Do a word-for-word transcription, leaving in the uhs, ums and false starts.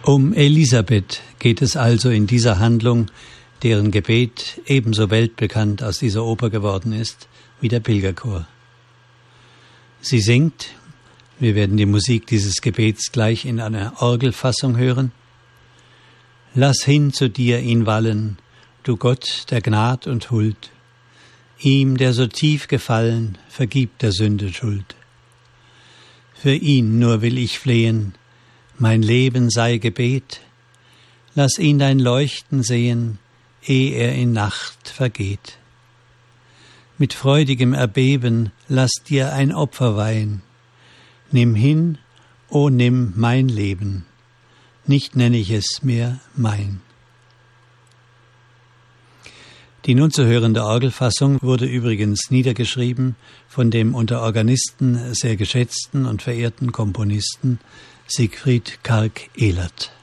Um Elisabeth geht es also in dieser Handlung, deren Gebet ebenso weltbekannt aus dieser Oper geworden ist wie der Pilgerchor. Sie singt, wir werden die Musik dieses Gebets gleich in einer Orgelfassung hören: Lass hin zu dir ihn wallen, du Gott der Gnad und Huld, ihm, der so tief gefallen, vergib der Sünde Schuld. Für ihn nur will ich flehen, mein Leben sei Gebet, lass ihn dein Leuchten sehen, eh er in Nacht vergeht. Mit freudigem Erbeben lass dir ein Opfer weihen, nimm hin, o nimm mein Leben, nicht nenn ich es mehr mein. Die nun zu hörende Orgelfassung wurde übrigens niedergeschrieben von dem unter Organisten sehr geschätzten und verehrten Komponisten Siegfried Karg-Elert.